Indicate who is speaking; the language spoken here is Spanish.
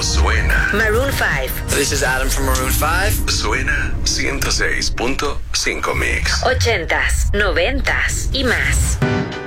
Speaker 1: suena.
Speaker 2: Maroon 5.
Speaker 3: This is Adam from Maroon 5.
Speaker 1: Suena 106.5 Mix.
Speaker 2: 80s, 90s y más.